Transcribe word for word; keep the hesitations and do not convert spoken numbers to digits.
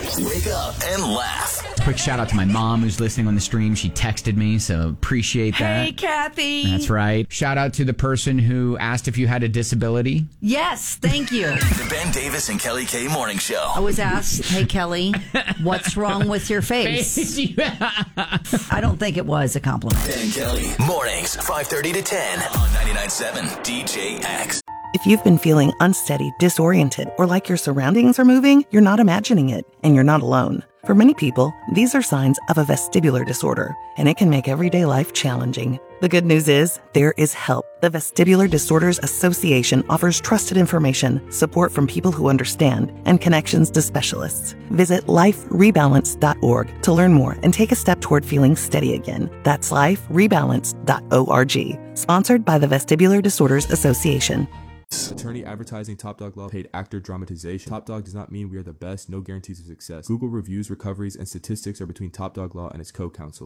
Wake up and laugh. Quick shout out to my mom who's listening on the stream. She texted me, so appreciate that. Hey, Kathy. That's right. Shout out to the person who asked if you had a disability. Yes, thank you. The Ben Davis and Kelly K Morning Show. I was asked, hey, Kelly, what's wrong with your face? I don't think it was a compliment. Ben and Kelly. Mornings, five thirty to ten on ninety-nine point seven D J X. If you've been feeling unsteady, disoriented, or like your surroundings are moving, you're not imagining it, and you're not alone. For many people, these are signs of a vestibular disorder, and it can make everyday life challenging. The good news is, there is help. The Vestibular Disorders Association offers trusted information, support from people who understand, and connections to specialists. Visit life rebalance dot org to learn more and take a step toward feeling steady again. That's life rebalance dot org. Sponsored by the Vestibular Disorders Association. Attorney advertising Top Dog Law paid actor dramatization. Top Dog does not mean we are the best, no guarantees of success. Google reviews, recoveries, and statistics are between Top Dog Law and its co-counsel.